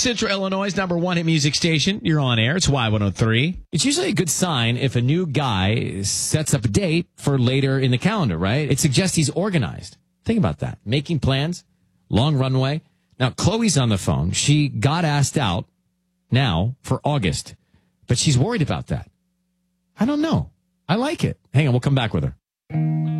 Central Illinois' number one hit music station. You're on air. It's Y103. It's usually a good sign if a new guy sets up a date for later in the calendar, right? It suggests he's organized. Think about that. Making plans, long runway. Now, Chloe's on the phone. She got asked out now for August, but she's worried about that. I don't know. I like it. Hang on, we'll come back with her.